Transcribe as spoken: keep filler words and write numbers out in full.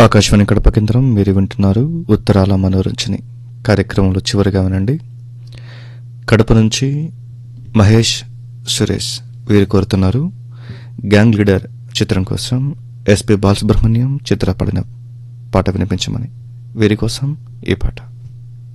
ఆకాశవాణి కడప కేంద్రం. మీరు వింటున్నారు ఉత్తరాల మనోరంజని కార్యక్రమంలో చివరిగా వినండి. కడప నుంచి మహేష్ సురేష్ వీరు కోరుతున్నారు గ్యాంగ్ లీడర్ చిత్రం కోసం ఎస్పి బాలసుబ్రహ్మణ్యం చిత్ర పాడిన పాట వినిపించమని. వీరి కోసం ఈ పాట.